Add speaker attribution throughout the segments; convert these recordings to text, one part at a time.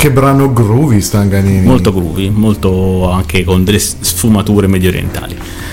Speaker 1: Che brano groovy Stanganini.
Speaker 2: Molto groovy, molto anche con delle sfumature mediorientali.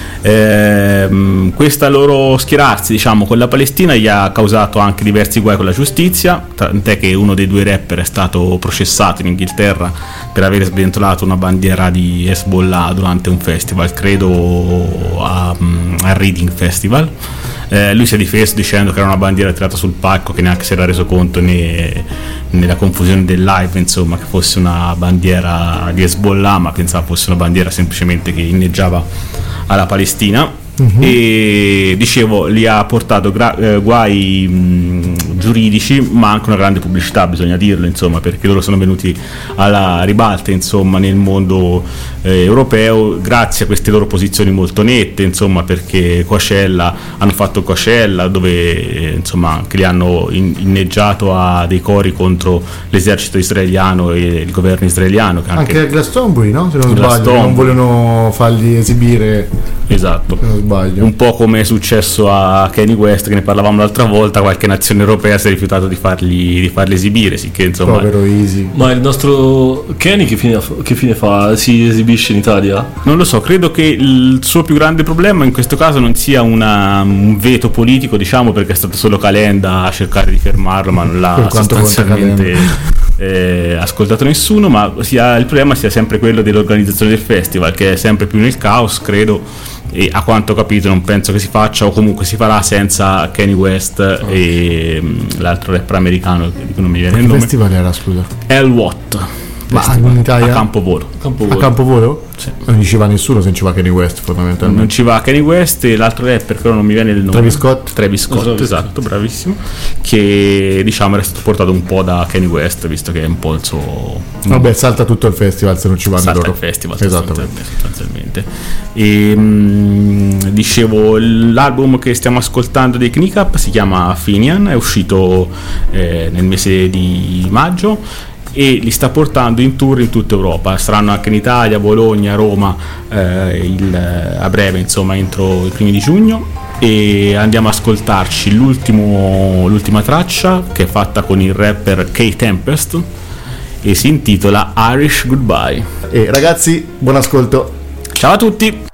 Speaker 2: Questa loro schierarsi, diciamo, con la Palestina gli ha causato anche diversi guai con la giustizia, tant'è che uno dei 2 rapper è stato processato in Inghilterra per aver sventolato una bandiera di Hezbollah durante un festival, credo a Reading Festival. Lui si è difeso dicendo che era una bandiera tirata sul palco, che neanche si era reso conto nella confusione del live, insomma, che fosse una bandiera di Hezbollah, ma pensava fosse una bandiera semplicemente che inneggiava alla Palestina. E dicevo, li ha portato guai giuridici, ma anche una grande pubblicità, bisogna dirlo, insomma, perché loro sono venuti alla ribalta, insomma, nel mondo europeo grazie a queste loro posizioni molto nette, insomma, perché hanno fatto Coachella dove insomma che li hanno inneggiato a dei cori contro l'esercito israeliano e il governo israeliano, che anche
Speaker 1: a Glastonbury, no? Se non sbaglio, non vogliono farli esibire.
Speaker 2: Esatto,
Speaker 1: se non sbaglio.
Speaker 2: Un po' come è successo a Kanye West, che ne parlavamo l'altra volta, qualche nazione europea si è rifiutato di farli esibire, sì, che insomma.
Speaker 1: Povero Easy.
Speaker 3: Ma il nostro Kanye che fine fa? Si esibisce in Italia?
Speaker 2: Non lo so, credo che il suo più grande problema in questo caso non sia un veto politico, diciamo, perché è stato solo Calenda a cercare di fermarlo, ma non l'ha sostanzialmente ascoltato nessuno, ma il problema sia sempre quello dell'organizzazione del festival, che è sempre più nel caos, credo, e a quanto ho capito non penso che si faccia, o comunque si farà senza Kanye West e l'altro rapper americano di cui non mi viene il nome.
Speaker 1: Che festival era, scusa?
Speaker 2: Watt.
Speaker 1: Ma in Italia?
Speaker 2: A Campovolo.
Speaker 1: A Campovolo?
Speaker 2: Sì.
Speaker 1: Non ci va nessuno se non ci va Kanye West, fondamentalmente.
Speaker 2: Non ci va Kanye West e l'altro rapper, però non mi viene il nome. Travis Scott, esatto, bravissimo. Che diciamo era stato portato un po' da Kanye West, visto che è un po' il suo.
Speaker 1: Vabbè, salta tutto il festival se non ci vanno
Speaker 2: salta
Speaker 1: loro.
Speaker 2: Il festival,
Speaker 1: esattamente.
Speaker 2: Sostanzialmente. E dicevo, l'album che stiamo ascoltando dei Kneecap si chiama Finian, è uscito nel mese di maggio e li sta portando in tour in tutta Europa. Saranno anche in Italia, Bologna, Roma a breve, insomma, entro i primi di giugno, e andiamo ad ascoltarci l'ultima traccia, che è fatta con il rapper K-Tempest e si intitola Irish Goodbye.
Speaker 1: E ragazzi, buon ascolto.
Speaker 2: Ciao a tutti.